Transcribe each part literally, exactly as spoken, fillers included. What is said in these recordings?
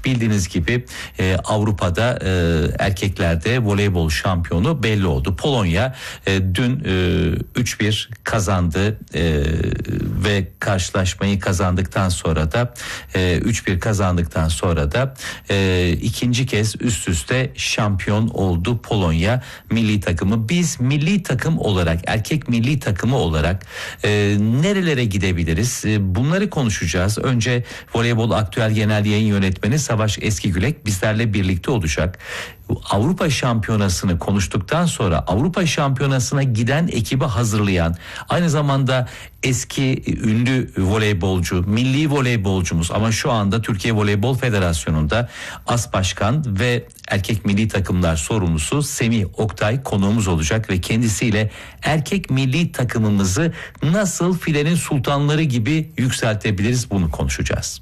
bildiğiniz gibi e, Avrupa'da e, erkeklerde voleybol şampiyonu belli oldu. Polonya e, dün e, üç bir kazandı e, ve karşılaşmayı kazandıktan sonra da e, üç bir kazandıktan sonra da e, ikinci kez üst üste şampiyon oldu Polonya milli takımı. Biz milli takım olarak, erkek milli takımı olarak e, nerelere gidebiliriz? E, bunları konuşacağız. Önce Voleybol Aktüel Genel Yayın Yönetmeni Savaş Eskigülek bizlerle birlikte olacak. Avrupa Şampiyonası'nı konuştuktan sonra Avrupa Şampiyonası'na giden ekibi hazırlayan, aynı zamanda eski ünlü voleybolcu, milli voleybolcumuz ama şu anda Türkiye Voleybol Federasyonu'nda as başkan ve erkek milli takımlar sorumlusu Semih Oktay konuğumuz olacak ve kendisiyle erkek milli takımımızı nasıl filenin sultanları gibi yükseltebiliriz, bunu konuşacağız.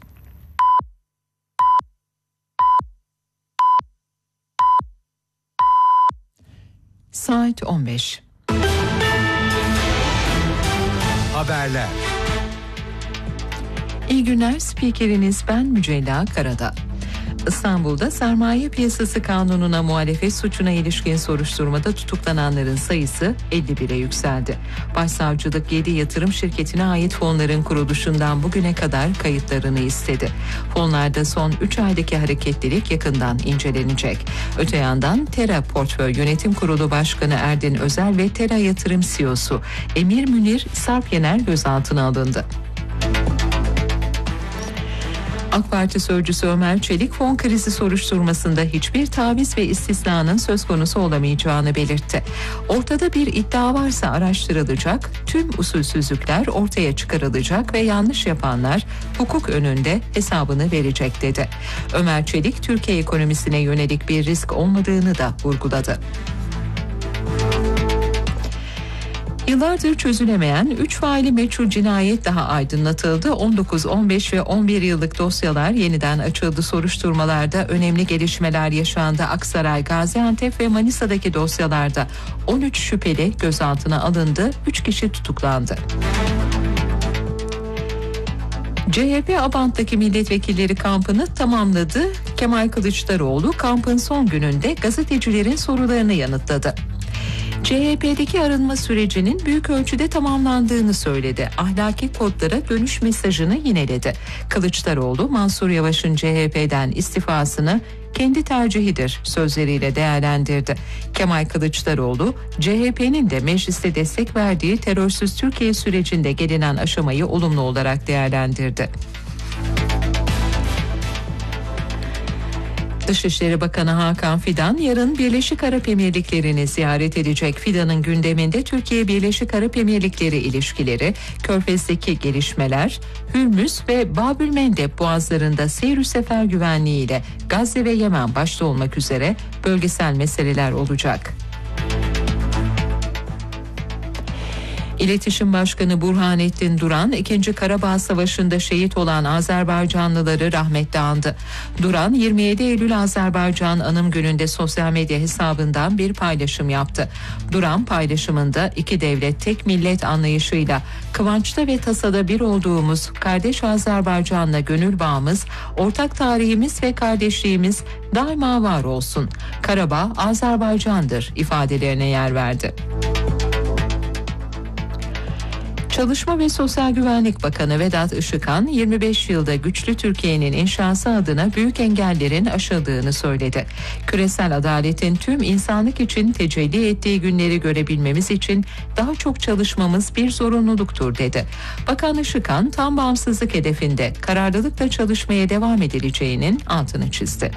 Saat on beş. Haberler. İyi günler, spikeriniz ben Mücella Karadağ. İstanbul'da sermaye piyasası kanununa muhalefet suçuna ilişkin soruşturmada tutuklananların sayısı elli bire yükseldi. Başsavcılık yedi yatırım şirketine ait fonların kuruluşundan bugüne kadar kayıtlarını istedi. Fonlarda son üç aydaki hareketlilik yakından incelenecek. Öte yandan Tera Portföy Yönetim Kurulu Başkanı Erdin Özel ve Tera Yatırım C E O'su Emir Münir Sarp Yener gözaltına alındı. AK Parti sözcüsü Ömer Çelik fon krizi soruşturmasında hiçbir taviz ve istisnanın söz konusu olamayacağını belirtti. Ortada bir iddia varsa araştırılacak, tüm usulsüzlükler ortaya çıkarılacak ve yanlış yapanlar hukuk önünde hesabını verecek dedi. Ömer Çelik Türkiye ekonomisine yönelik bir risk olmadığını da vurguladı. Yıllardır çözülemeyen üç faili meçhul cinayet daha aydınlatıldı. on dokuz, on beş ve on bir yıllık dosyalar yeniden açıldı. Soruşturmalarda önemli gelişmeler yaşandı. Aksaray, Gaziantep ve Manisa'daki dosyalarda on üç şüpheli gözaltına alındı. üç kişi tutuklandı. C H P Abant'taki milletvekilleri kampını tamamladı. Kemal Kılıçdaroğlu kampın son gününde gazetecilerin sorularını yanıtladı. C H P'deki arınma sürecinin büyük ölçüde tamamlandığını söyledi. Ahlaki kodlara dönüş mesajını yineledi. Kılıçdaroğlu, Mansur Yavaş'ın C H P'den istifasını kendi tercihidir sözleriyle değerlendirdi. Kemal Kılıçdaroğlu, C H P'nin de mecliste destek verdiği terörsüz Türkiye sürecinde gelinen aşamayı olumlu olarak değerlendirdi. Dışişleri Bakanı Hakan Fidan yarın Birleşik Arap Emirlikleri'ni ziyaret edecek. Fidan'ın gündeminde Türkiye Birleşik Arap Emirlikleri ilişkileri, Körfez'deki gelişmeler, Hürmüz ve Babülmendeb boğazlarında seyir sefer güvenliği ile Gazze ve Yemen başta olmak üzere bölgesel meseleler olacak. İletişim Başkanı Burhanettin Duran, ikinci. Karabağ Savaşı'nda şehit olan Azerbaycanlıları rahmetle andı. Duran, yirmi yedi Eylül Azerbaycan Anım Günü'nde sosyal medya hesabından bir paylaşım yaptı. Duran paylaşımında iki devlet tek millet anlayışıyla kıvançta ve tasada bir olduğumuz kardeş Azerbaycan'la gönül bağımız, ortak tarihimiz ve kardeşliğimiz daima var olsun. Karabağ Azerbaycan'dır ifadelerine yer verdi. Çalışma ve Sosyal Güvenlik Bakanı Vedat Işıkhan, yirmi beş yılda güçlü Türkiye'nin inşası adına büyük engellerin aşıldığını söyledi. Küresel adaletin tüm insanlık için tecelli ettiği günleri görebilmemiz için daha çok çalışmamız bir zorunluluktur dedi. Bakan Işıkhan, tam bağımsızlık hedefinde kararlılıkla çalışmaya devam edileceğinin altını çizdi.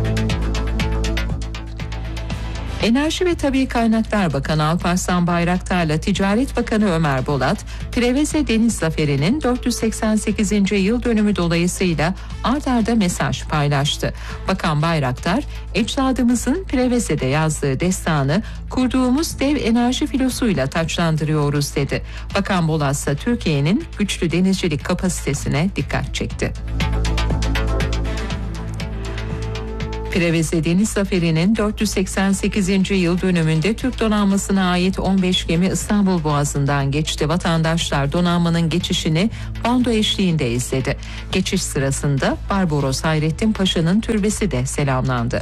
Enerji ve Tabii Kaynaklar Bakanı Alparslan Bayraktar'la Ticaret Bakanı Ömer Bolat, Preveze Deniz Zaferi'nin dört yüz seksen sekizinci yıl dönümü dolayısıyla ard arda mesaj paylaştı. Bakan Bayraktar, ecdadımızın Preveze'de yazdığı destanı kurduğumuz dev enerji filosuyla taçlandırıyoruz dedi. Bakan Bolat ise Türkiye'nin güçlü denizcilik kapasitesine dikkat çekti. Preveze Deniz Zaferi'nin dört yüz seksen sekizinci yıl dönümünde Türk donanmasına ait on beş gemi İstanbul Boğazı'ndan geçti. Vatandaşlar donanmanın geçişini bando eşliğinde izledi. Geçiş sırasında Barbaros Hayrettin Paşa'nın türbesi de selamlandı.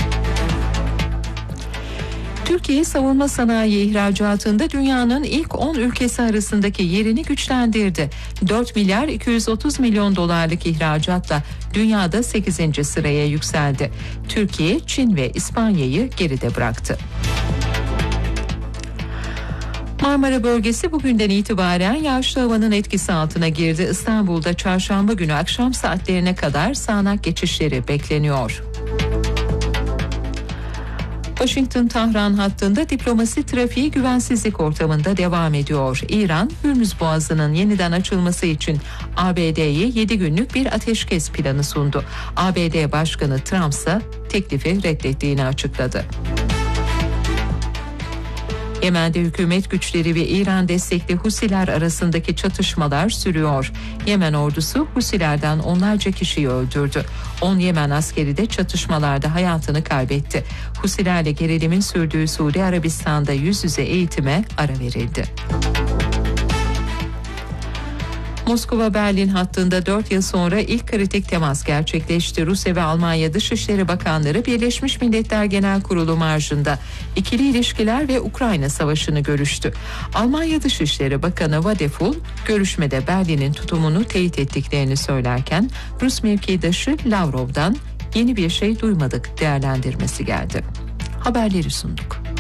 Türkiye savunma sanayi ihracatında dünyanın ilk on ülkesi arasındaki yerini güçlendirdi. dört milyar iki yüz otuz milyon dolarlık ihracatla dünyada sekizinci sıraya yükseldi. Türkiye, Çin ve İspanya'yı geride bıraktı. Marmara bölgesi bugünden itibaren yağışlı havanın etkisi altına girdi. İstanbul'da çarşamba günü akşam saatlerine kadar sağanak geçişleri bekleniyor. Washington-Tahran hattında diplomasi trafiği güvensizlik ortamında devam ediyor. İran, Hürmüz Boğazı'nın yeniden açılması için A B D'ye yedi günlük bir ateşkes planı sundu. A B D Başkanı Trump ise teklifi reddettiğini açıkladı. Yemen'de hükümet güçleri ve İran destekli Husiler arasındaki çatışmalar sürüyor. Yemen ordusu Husilerden onlarca kişiyi öldürdü. on Yemen askeri de çatışmalarda hayatını kaybetti. Husilerle gerilimin sürdüğü Suudi Arabistan'da yüz yüze eğitime ara verildi. Moskova-Berlin hattında dört yıl sonra ilk kritik temas gerçekleşti. Rusya ve Almanya Dışişleri Bakanları Birleşmiş Milletler Genel Kurulu marjında ikili ilişkiler ve Ukrayna Savaşı'nı görüştü. Almanya Dışişleri Bakanı Vadeful görüşmede Berlin'in tutumunu teyit ettiklerini söylerken Rus mevkidaşı Lavrov'dan yeni bir şey duymadık değerlendirmesi geldi. Haberleri sunduk.